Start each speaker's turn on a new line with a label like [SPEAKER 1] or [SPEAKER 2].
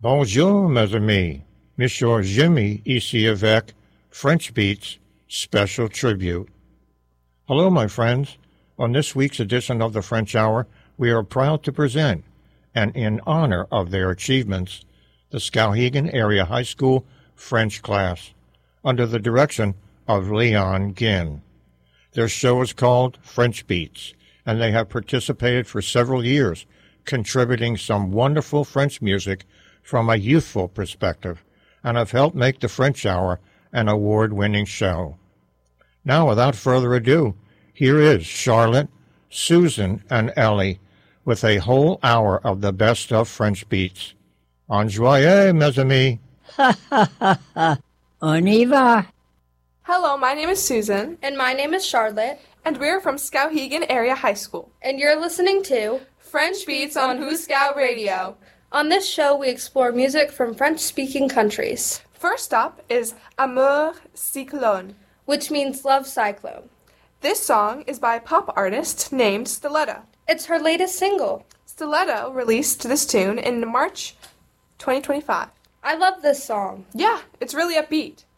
[SPEAKER 1] Bonjour, mes amis. Monsieur Jimmy ici avec French Beats Special Tribute. Hello, my friends. On this week's edition of the French Hour, we are proud to present, and in honor of their achievements, the Skowhegan Area High School French class, under the direction of Leon Ginn. Their show is called French Beats, and they have participated for several years, contributing some wonderful French music from a youthful perspective, and have helped make the French Hour an award-winning show. Now, without further ado, here is Charlotte, Susan, and Ellie with a whole hour of the best of French beats. Enjoyez, mes amis!
[SPEAKER 2] Ha ha ha ha! On y va!
[SPEAKER 3] Hello, my name is Susan.
[SPEAKER 4] And my name is Charlotte.
[SPEAKER 3] And we're from Skowhegan Area High School.
[SPEAKER 4] And you're listening to
[SPEAKER 3] French Beats on Who's Scout Radio.
[SPEAKER 4] On this show, we explore music from French-speaking countries.
[SPEAKER 3] First up is Amour Cyclone,
[SPEAKER 4] which means love cyclone.
[SPEAKER 3] This song is by a pop artist named Stiletto.
[SPEAKER 4] It's her latest single.
[SPEAKER 3] Stiletto released this tune in March 2025.
[SPEAKER 4] I love this song.
[SPEAKER 3] Yeah, it's really upbeat.